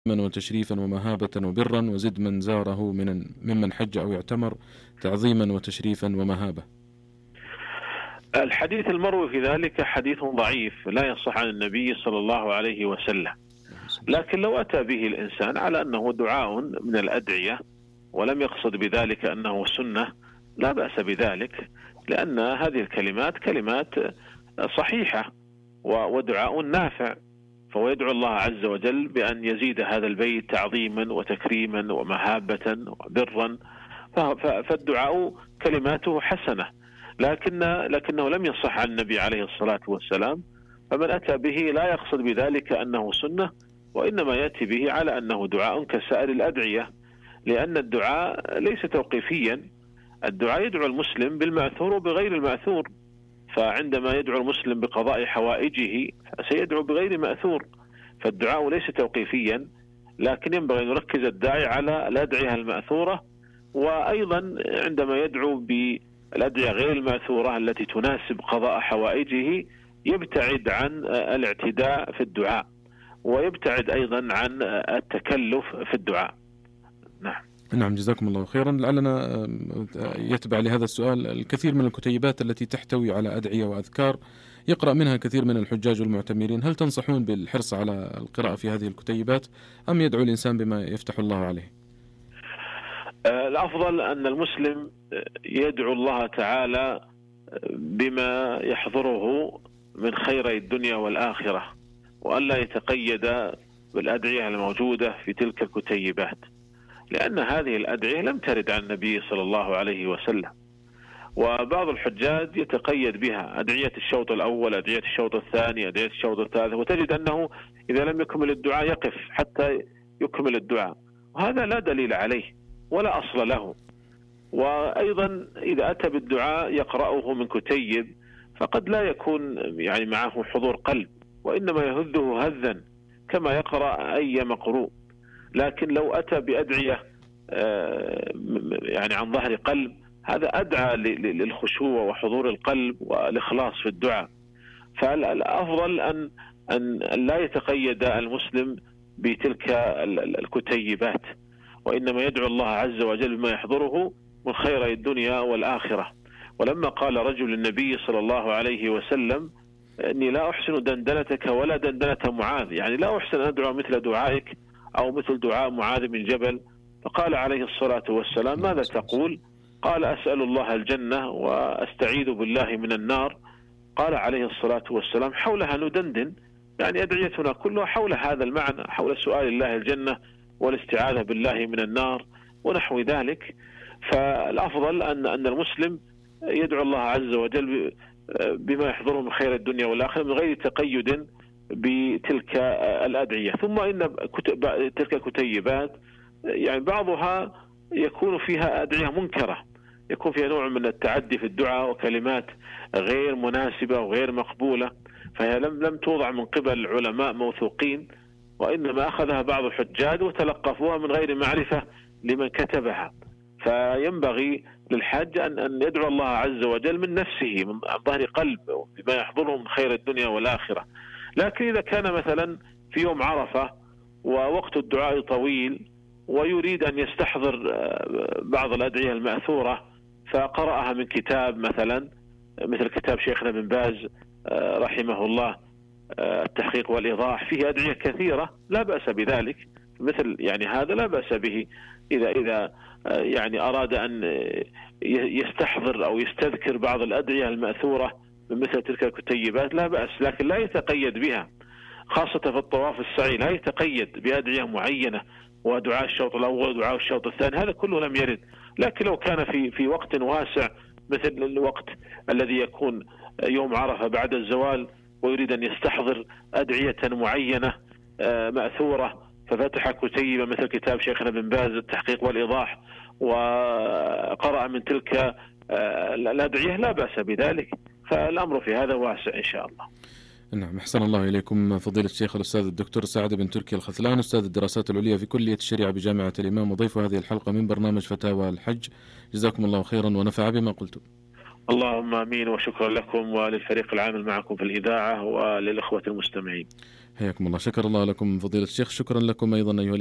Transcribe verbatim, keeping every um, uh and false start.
وتشريفا ومهابة وبرا، وزد من زاره من ممن حج أو اعتمر تعظيما وتشريفا ومهابة. الحديث المروي في ذلك حديث ضعيف لا يصح عن النبي صلى الله عليه وسلم، لكن لو أتى به الإنسان على أنه دعاء من الأدعية ولم يقصد بذلك أنه سنة لا بأس بذلك، لأن هذه الكلمات كلمات صحيحة ودعاء نافع، فهو يدعو الله عز وجل بأن يزيد هذا البيت تعظيما وتكريما ومهابة وبرا، فالدعاء كلماته حسنة، لكن لكنه لم يصح عن النبي عليه الصلاة والسلام، فمن أتى به لا يقصد بذلك أنه سنة، وإنما يأتي به على أنه دعاء كسائر الأدعية، لأن الدعاء ليس توقيفيا، الدعاء يدعو المسلم بالمأثور وبغير المأثور، فعندما يدعو المسلم بقضاء حوائجه سيدعو بغير مأثور، فالدعاء ليس توقيفيا، لكن ينبغي أن يركز الداعي على الأدعية المأثورة، وأيضا عندما يدعو بالأدعية غير المأثورة التي تناسب قضاء حوائجه يبتعد عن الاعتداء في الدعاء، ويبتعد أيضا عن التكلف في الدعاء. نعم. نعم، جزاكم الله خيرا. لعلنا يتبع لهذا السؤال الكثير من الكتيبات التي تحتوي على أدعية وأذكار يقرأ منها كثير من الحجاج والمعتمرين، هل تنصحون بالحرص على القراءة في هذه الكتيبات أم يدعو الإنسان بما يفتح الله عليه؟ الأفضل أن المسلم يدعو الله تعالى بما يحضره من خير الدنيا والآخرة، وألا يتقيد بالأدعية الموجودة في تلك الكتيبات، لأن هذه الأدعية لم ترد عن النبي صلى الله عليه وسلم، وبعض الحجاج يتقيد بها أدعية الشوط الأول، أدعية الشوط الثاني، أدعية الشوط الثالث، وتجد أنه إذا لم يكمل الدعاء يقف حتى يكمل الدعاء، وهذا لا دليل عليه ولا أصل له. وأيضا إذا أتى بالدعاء يقرأه من كتيب فقد لا يكون يعني معه حضور قلب، وإنما يهذه هذا كما يقرأ أي مقروء، لكن لو أتى بأدعية يعني عن ظهر قلب هذا أدعى للخشوع وحضور القلب والإخلاص في الدعاء، فالأفضل أن أن لا يتقيد المسلم بتلك الكتيبات، وإنما يدعو الله عز وجل بما يحضره من خير الدنيا والآخرة. ولما قال رجل للنبي صلى الله عليه وسلم إني لا أحسن دندنتك ولا دندنة معاذ، يعني لا أحسن أن أدعو مثل دعائك أو مثل دعاء معاذ بن جبل، فقال عليه الصلاة والسلام ماذا تقول؟ قال أسأل الله الجنة وأستعيذ بالله من النار. قال عليه الصلاة والسلام حولها ندندن، يعني أدعيتنا كلها حول هذا المعنى، حول سؤال الله الجنة والاستعاذة بالله من النار ونحو ذلك. فالأفضل أن أن المسلم يدعو الله عز وجل بما يحضره من خير الدنيا والآخرة من غير تقيد بتلك الأدعية. ثم إن تلك الكتيبات يعني بعضها يكون فيها أدعية منكرة، يكون فيها نوع من التعدي في الدعاء وكلمات غير مناسبة وغير مقبولة، فهي لم لم توضع من قبل علماء موثوقين، وإنما أخذها بعض الحجاج وتلقفوها من غير معرفة لمن كتبها. فينبغي للحاج أن أن يدعو الله عز وجل من نفسه من ظهر قلب بما يحضره من خير الدنيا والآخرة. لكن إذا كان مثلا في يوم عرفة ووقت الدعاء طويل ويريد أن يستحضر بعض الأدعية المأثورة فقرأها من كتاب مثلا مثل كتاب شيخنا بن باز رحمه الله التحقيق والإيضاح، فيه أدعية كثيرة لا بأس بذلك، مثل يعني هذا لا بأس به إذا إذا يعني أراد أن يستحضر أو يستذكر بعض الأدعية المأثورة من مثل تلك الكتيبات لا بأس، لكن لا يتقيد بها، خاصة في الطواف السعي لا يتقيد بأدعية معينة ودعاء الشوط الأول ودعاء الشوط الثاني، هذا كله لم يرد. لكن لو كان في في وقت واسع مثل الوقت الذي يكون يوم عرفة بعد الزوال ويريد أن يستحضر أدعية معينة مأثورة ففتح كتيبة مثل كتاب شيخنا بن باز التحقيق والإيضاح وقرأ من تلك الأدعية لا بأس بذلك، فالأمر في هذا واسع إن شاء الله. نعم، أحسن الله إليكم فضيلة الشيخ الأستاذ الدكتور سعد بن تركي الخثلان، أستاذ الدراسات العليا في كلية الشريعة بجامعة الإمام، وضيف هذه الحلقة من برنامج فتاوى الحج. جزاكم الله خيرا ونفع بما قلتم. اللهم آمين، وشكرا لكم وللفريق العامل معكم في الإذاعة وللإخوة المستمعين. حياكم الله. شكر الله لكم فضيلة الشيخ. شكرا لكم أيضا أيها